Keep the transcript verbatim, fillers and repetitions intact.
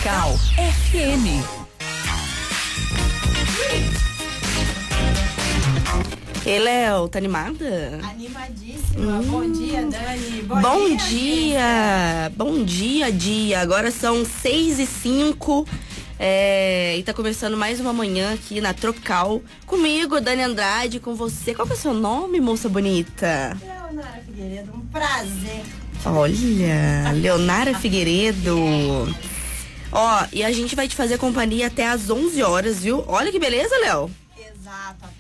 Tropical F M. Ei, Léo, tá animada? Animadíssima. Hum. Bom dia, Dani. Bom, Bom dia, dia. Bom dia, dia. Agora são seis e cinco. É, e tá começando mais uma manhã aqui na Tropical. Comigo, Dani Andrade, com você. Qual que é o seu nome, moça bonita? Leonara Figueiredo, um prazer. Olha, Leonara Figueiredo. Ó, e a gente vai te fazer companhia até às onze horas, viu? Olha que beleza, Léo. Exato,